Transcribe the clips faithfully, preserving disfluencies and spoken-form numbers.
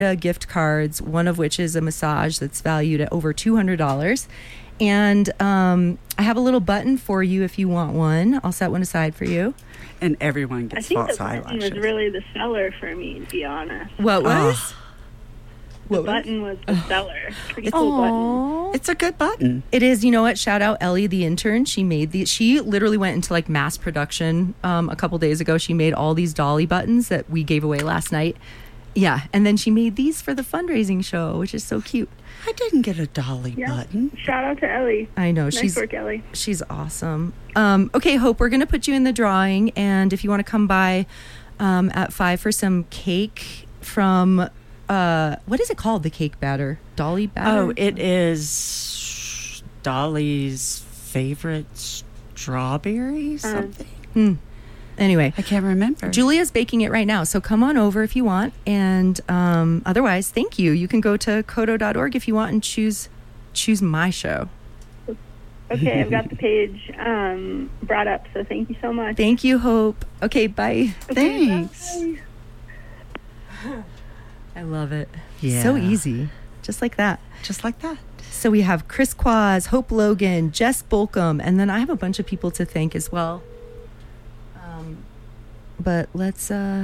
uh, gift cards, one of which is a massage that's valued at over two hundred dollars. And um, I have a little button for you if you want one. I'll set one aside for you. And everyone I gets think false the button eyelashes. was really the seller for me, to be honest. What was? Oh. The What was? button was the seller. Pretty cool button. Aww. It's a good button. It is. You know what? Shout out Ellie, the intern. She made these. She literally went into like mass production um, a couple days ago. She made all these Dolly buttons that we gave away last night. Yeah. And then she made these for the fundraising show, which is so cute. I didn't get a Dolly Yeah. button. Shout out to Ellie. I know. Nice she's work, Ellie. She's awesome. Um, okay, Hope, we're going to put you in the drawing. And if you want to come by um, at five for some cake from, uh, what is it called? The cake batter? Dolly batter? Oh, it is Dolly's favorite strawberry something. Hmm. Anyway, I can't remember. Julia's baking it right now. So come on over if you want. And um, otherwise, thank you. You can go to kodo dot org if you want and choose choose my show. Okay, I've got the page um, brought up, so thank you so much. Thank you, Hope. Okay, bye. Okay, Thanks. bye. I love it. Yeah. So easy. Just like that. Just like that. So we have Chris Quaz, Hope Logan, Jess Bolcom, and then I have a bunch of people to thank as well. Um, but let's, uh...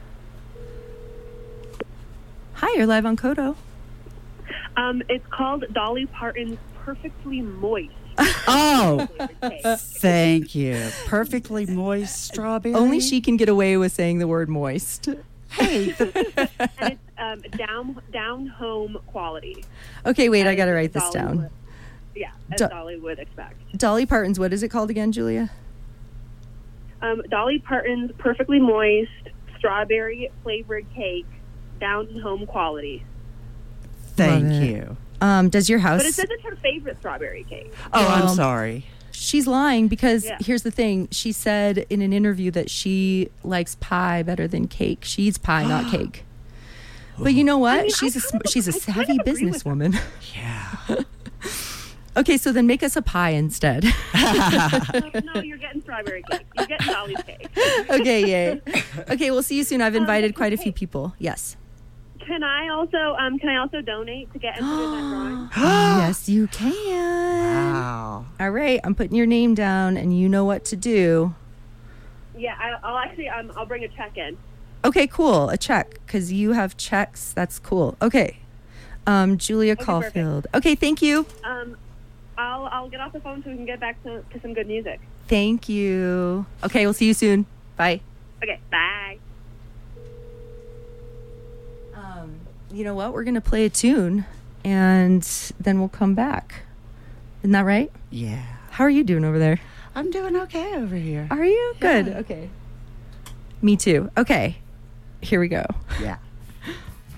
Hi, you're live on Kodo. Um, it's called Dolly Parton's Perfectly Moist. Oh, flavored cake. thank you. Perfectly moist strawberry. Only she can get away with saying the word moist. Hey, the, And it's um, down down home quality. Okay, wait, I As gotta write this Dolly down. would- yeah, as Do- Dolly would expect. Dolly Parton's, what is it called again, Julia? Um, Dolly Parton's Perfectly Moist Strawberry Flavored Cake, down home quality. thank Love it. you. Um, does your house... But it says it's her favorite strawberry cake. Oh, Well, I'm sorry. She's lying because Yeah. here's the thing. She said in an interview that she likes pie better than cake. She eats pie, not cake. But you know what? I mean, she's I a sm- kind of- she's a I kind savvy of agree with her. businesswoman. Yeah. Okay, so then make us a pie instead. Um, no, you're getting strawberry cake. You're getting Dolly's cake. Okay, yay. Okay, we'll see you soon. I've invited Um, quite a few okay. people. Yes. Can I also um can I also donate to get into that drawing? Yes, you can. Wow. All right, I'm putting your name down, and you know what to do. Yeah, I, I'll actually um I'll bring a check in. Okay, cool. A check, because you have checks. That's cool. Okay. Um, Julia Okay, Caulfield. Okay, thank you. Um, I'll I'll get off the phone so we can get back to, to some good music. Thank you. Okay, we'll see you soon. Bye. Okay, bye. Um, you know what? We're going to play a tune, and then we'll come back. Isn't that right? Yeah. How are you doing over there? I'm doing okay over here. Are you? Good. Yeah. Okay. Me too. Okay. Here we go. Yeah.